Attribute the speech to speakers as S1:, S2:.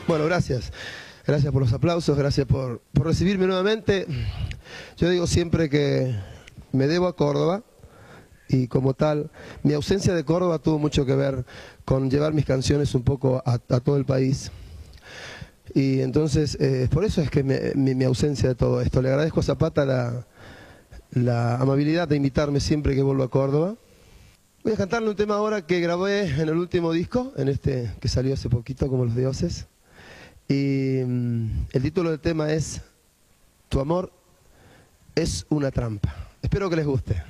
S1: Bueno, gracias. Gracias por los aplausos, gracias por recibirme nuevamente. Yo digo siempre que me debo a Córdoba y como tal, mi ausencia de Córdoba tuvo mucho que ver con llevar mis canciones un poco a todo el país. Y entonces, por eso es que mi ausencia de todo esto. Le agradezco a Zapata la amabilidad de invitarme siempre que vuelvo a Córdoba. Voy a cantarle un tema ahora que grabé en el último disco, en este que salió hace poquito, como Los Dioses. Y el título del tema es Tu amor es una trampa. Espero que les guste.